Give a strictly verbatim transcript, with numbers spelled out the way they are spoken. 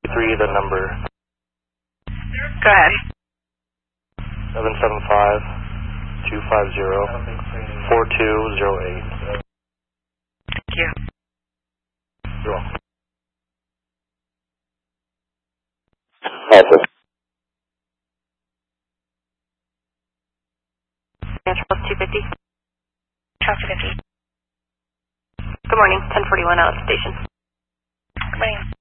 three, the number. Go ahead. seven seven five, two five zero, four two zero eight. Thank you. You're welcome. Charles two fifty. Charles two fifty. Good morning, ten forty-one out of the station. Good morning.